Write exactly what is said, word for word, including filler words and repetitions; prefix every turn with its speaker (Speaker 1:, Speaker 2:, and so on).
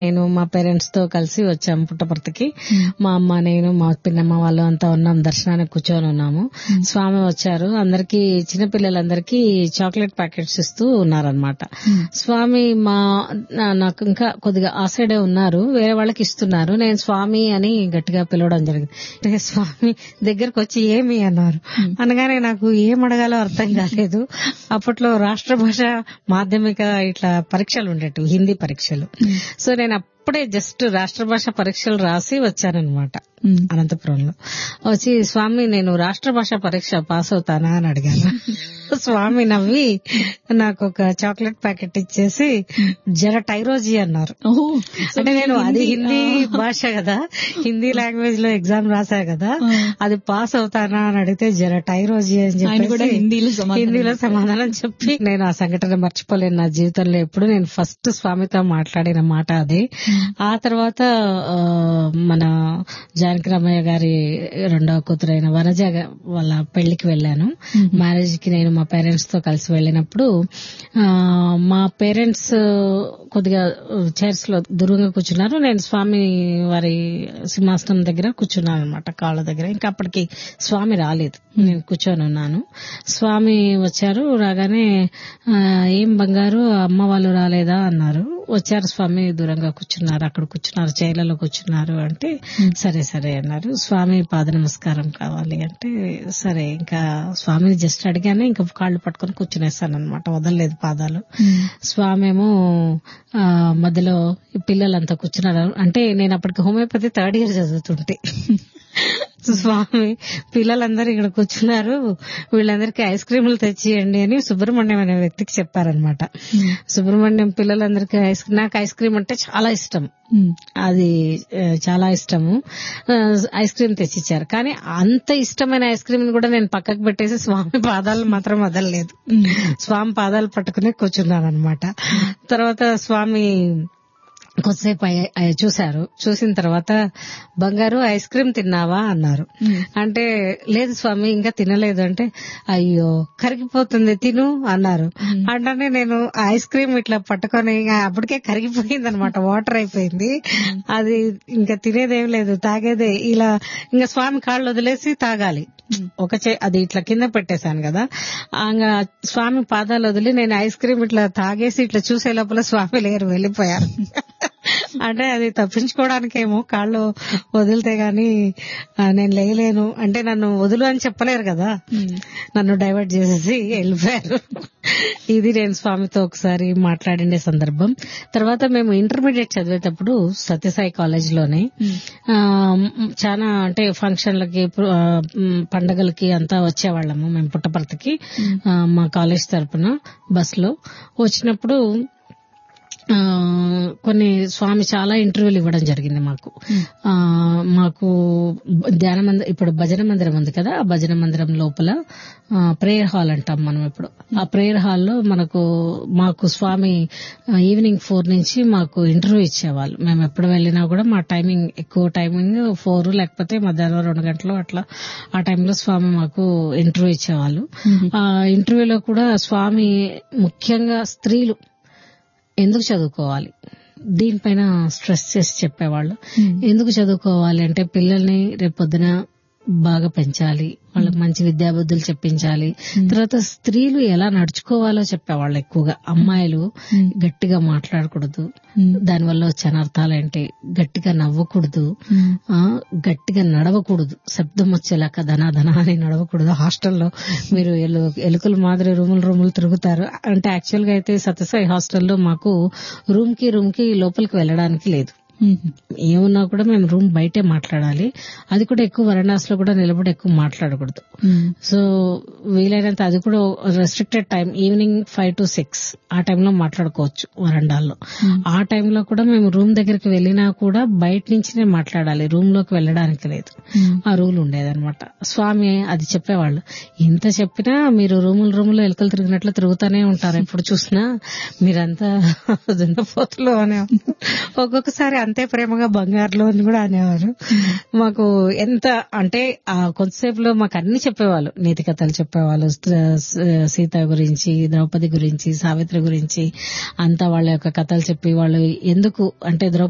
Speaker 1: నేను మా పేరెంట్స్ తో కలిసి వచ్చాం పుట్టపర్తికి. మా అమ్మ, నేను, మా పిన్నమ్మ వాళ్ళు అంతా ఉన్నాం, దర్శనానికి కూర్చొని ఉన్నాము. స్వామి వచ్చారు. అందరికి చిన్నపిల్లలందరికీ చాక్లెట్ ప్యాకెట్స్ ఇస్తూ ఉన్నారనమాట. స్వామి మా నాకు ఇంకా కొద్దిగా ఆ సైడే ఉన్నారు, వేరే వాళ్ళకి ఇస్తున్నారు. నేను స్వామి అని గట్టిగా పిలవడం జరిగింది. స్వామి దగ్గరకు వచ్చి ఏమి అన్నారు. అనగానే నాకు ఏం అడగాలో అర్థం కాలేదు. అప్పట్లో రాష్ట్ర భాష మాధ్యమిక ఇట్లా పరీక్షలు ఉండేటివి, హిందీ పరీక్షలు. సో నేను అప్పుడే జస్ట్ రాష్ట్ర భాష పరీక్షలు రాసి వచ్చానన్నమాట అనంతపురంలో. వచ్చి స్వామి నేను రాష్ట్ర భాష పరీక్ష పాస్ అవుతానా అని అడిగాను. స్వామి నవ్వి నాకు ఒక చాక్లెట్ ప్యాకెట్ ఇచ్చేసి జర టైరోజీ అన్నారు. అంటే నేను అది హిందీ భాష కదా, హిందీ లాంగ్వేజ్ లో ఎగ్జామ్ రాసా కదా, అది పాస్ అవుతానా అని అడిగితే జర టైరోజీ అని చెప్పి హిందీలో సమాధానం చెప్పి నేను ఆ సంఘటన మర్చిపోలేను నా జీవితంలో ఎప్పుడు. నేను ఫస్ట్ స్వామితో మాట్లాడిన మాట అదే. ఆ తర్వాత మన జానకి రామయ్య గారి రెండవ కూతురైన వనజ వాళ్ళ పెళ్లికి వెళ్ళాను. మ్యారేజ్ కి నేను మా పేరెంట్స్ తో కలిసి వెళ్ళినప్పుడు మా పేరెంట్స్ కొద్దిగా చైర్స్ లో దూరంగా కూర్చున్నారు. నేను స్వామి వారి సింహాసనం దగ్గర కూర్చున్నాను అనమాట, కాళ్ళ దగ్గర. ఇంకా అప్పటికి స్వామి రాలేదు, నేను కూర్చొని ఉన్నాను. స్వామి వచ్చారు. రాగానే ఏం బంగారు అమ్మ వాళ్ళు రాలేదా అన్నారు. వచ్చారు స్వామి, దూరంగా కూర్చున్నారు, అక్కడ కూర్చున్నారు, చైర్లలో కూర్చున్నారు అంటే సరే సరే అన్నారు. స్వామి పాద నమస్కారం కావాలి అంటే సరే, ఇంకా స్వామిని జస్ట్ అడిగానే ఇంకా కాళ్ళు పట్టుకొని కూర్చునేస్తాను అనమాట, వదలలేదు పాదాలు. స్వామి ఏమో మధ్యలో పిల్లలంతా కూర్చున్నారు. అంటే నేను అప్పటికి హోమియోపతి థర్డ్ ఇయర్ చదువుతుంటే స్వామి పిల్లలందరూ ఇక్కడ కూర్చున్నారు, వీళ్ళందరికీ ఐస్ క్రీములు తెచ్చియండి అని సుబ్రహ్మణ్యం అనే వ్యక్తికి చెప్పారనమాట. సుబ్రహ్మణ్యం పిల్లలందరికీ ఐస్ నాకు ఐస్ క్రీమ్ అంటే చాలా ఇష్టం, అది చాలా ఇష్టము. Ice cream తెచ్చిచ్చారు. కానీ అంత ఇష్టమైన ఐస్ క్రీమ్ కూడా నేను పక్కకు పెట్టేసి స్వామి పాదాలు మాత్రం వదలలేదు. స్వామి పాదాలు పట్టుకుని కూర్చున్నాను అనమాట. తర్వాత స్వామి కొద్దిసేపు చూశారు. చూసిన తర్వాత బంగారు ఐస్ క్రీమ్ తిన్నావా అన్నారు. అంటే లేదు స్వామి ఇంకా తినలేదు అంటే అయ్యో కరిగిపోతుంది తిను అన్నారు. అంటే నేను ఐస్ క్రీమ్ ఇట్లా పట్టుకొని అప్పటికే కరిగిపోయింది అనమాట, వాటర్ అయిపోయింది. అది ఇంకా తినేదేం లేదు, తాగేదే. ఇలా ఇంకా స్వామి కాళ్ళు వదిలేసి తాగాలి. ఒక చే అది ఇట్లా కింద పెట్టేశాను కదా, ఇంకా స్వామి పాదాలు వదిలి నేను ఐస్ క్రీమ్ ఇట్లా తాగేసి ఇట్లా చూసే లోపల స్వామి లేరు, వెళ్లిపోయారు. అంటే అది తప్పించుకోవడానికేమో కాళ్ళు వదిలితే గాని నేను లేయలేను అంటే నన్ను వదులు అని చెప్పలేరు కదా, నన్ను డైవర్ట్ చేసేసి వెళ్ళిపోయారు. ఇది నేను స్వామితో ఒకసారి మాట్లాడిండే సందర్భం. తర్వాత మేము ఇంటర్మీడియట్ చదివేటప్పుడు సత్యసాయి కాలేజ్ లోనే చాలా అంటే ఫంక్షన్లకి పండగలకి అంతా వచ్చేవాళ్ళము మేము పుట్టపర్తికి మా కాలేజ్ తరపున బస్ లో. వచ్చినప్పుడు కొన్ని స్వామి చాలా ఇంటర్వ్యూలు ఇవ్వడం జరిగింది మాకు. మాకు ధ్యాన మందిరం, ఇప్పుడు భజన మందిరం ఉంది కదా, ఆ భజన మందిరం లోపల ప్రేయర్ హాల్ అంటాం మనం ఇప్పుడు. ఆ ప్రేయర్ హాల్లో మనకు మాకు స్వామి ఈవినింగ్ ఫోర్ నుంచి మాకు ఇంటర్వ్యూ ఇచ్చేవాళ్ళు. మేము ఎప్పుడు వెళ్ళినా కూడా మా టైమింగ్ ఎక్కువ టైమింగ్ ఫోర్, లేకపోతే మధ్యాహ్నం రెండు గంటలు అట్లా ఆ టైంలో స్వామి మాకు ఇంటర్వ్యూ ఇచ్చేవాళ్ళు. ఆ ఇంటర్వ్యూలో కూడా స్వామి ముఖ్యంగా స్త్రీలు ఎందుకు చదువుకోవాలి దీనిపైన స్ట్రెస్ చేసి చెప్పేవాళ్ళు. ఎందుకు చదువుకోవాలి అంటే పిల్లల్ని రేపొద్దున బాగా పెంచాలి, వాళ్ళకి మంచి విద్యాబుద్ధులు చెప్పించాలి. తర్వాత స్త్రీలు ఎలా నడుచుకోవాలో చెప్పేవాళ్ళు. ఎక్కువగా అమ్మాయిలు గట్టిగా మాట్లాడకూడదు, దానివల్ల వచ్చే అనర్థాలేంటి, గట్టిగా నవ్వకూడదు, గట్టిగా నడవకూడదు, శబ్దం వచ్చేలాక ధనా ధనా అని నడవకూడదు. హాస్టల్లో మీరు ఎలుకల మాదిరి రూములు రూములు తిరుగుతారు. అంటే యాక్చువల్ గా అయితే సత్యసాయి హాస్టల్లో మాకు రూమ్ కి రూమ్ కి లోపలికి వెళ్ళడానికి లేదు. ఏమున్నా కూడా మేము రూమ్ బయటే మాట్లాడాలి. అది కూడా ఎక్కువ వరండాస్ లో కూడా నిలబడి ఎక్కువ మాట్లాడకూడదు. సో వీలైనంత అది కూడా restricted time, evening five to six ఆ టైంలో మాట్లాడుకోవచ్చు వరండాల్లో. ఆ టైంలో కూడా మేము రూమ్ దగ్గరికి వెళ్ళినా కూడా బయట నుంచినే మాట్లాడాలి, రూమ్ లోకి వెళ్ళడానికి లేదు. ఆ రూల్ ఉండేదన్నమాట. స్వామి అది చెప్పేవాళ్ళు. ఇంత చెప్పినా మీరు రూములు రూములు ఎలుకలు తిరిగినట్లు తిరుగుతూనే ఉంటారు, ఎప్పుడు చూసినా మీరంతా దున్నపోతులు అనే. ఒక్కొక్కసారి అంతే ప్రేమగా బంగారులో అని కూడా అనేవారు. మాకు ఎంత అంటే ఆ కొంతసేపులో మాకు అన్ని చెప్పేవాళ్ళు, నీతి కథలు చెప్పేవాళ్ళు, సీత గురించి, ద్రౌపది గురించి, సావిత్రి గురించి అంతా వాళ్ళ యొక్క కథలు చెప్పి వాళ్ళు ఎందుకు అంటే ద్రౌపది